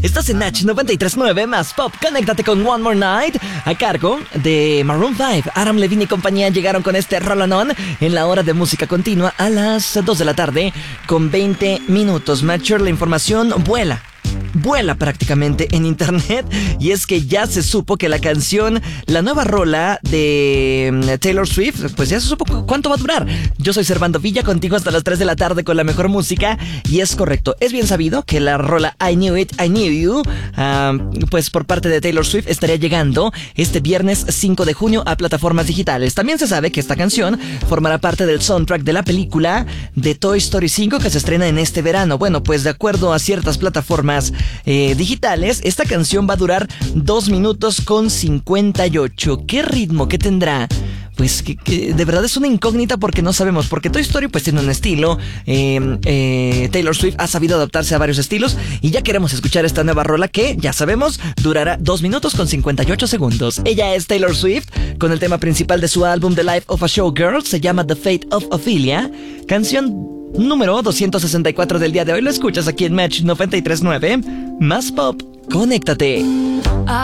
Estás en Natch 93.9 más Pop. Conéctate con One More Night a cargo de Maroon 5. Adam Levine y compañía llegaron con este rolonón en la hora de música continua a las 2 de la tarde con 20 minutos. Matcher, la información vuela prácticamente en internet, y es que ya se supo que la nueva rola de Taylor Swift, pues ya se supo cuánto va a durar. Yo soy Servando Villa, contigo hasta las 3 de la tarde con la mejor música, y es correcto, es bien sabido que la rola I Knew It, I Knew You, pues por parte de Taylor Swift estaría llegando este viernes 5 de junio a plataformas digitales. También se sabe que esta canción formará parte del soundtrack de la película de Toy Story 5 que se estrena en este verano. Bueno, pues de acuerdo a ciertas plataformas digitales, esta canción va a durar 2 minutos con 58. ¿Qué ritmo que tendrá? Pues que de verdad es una incógnita porque no sabemos, porque Toy Story pues tiene un estilo, Taylor Swift ha sabido adaptarse a varios estilos, y ya queremos escuchar esta nueva rola que, ya sabemos, durará 2 minutos con 58 segundos. Ella es Taylor Swift con el tema principal de su álbum The Life of a Showgirl, se llama The Fate of Ophelia, canción número 264 del día de hoy. Lo escuchas aquí en Match 93.9 más Pop. Conéctate.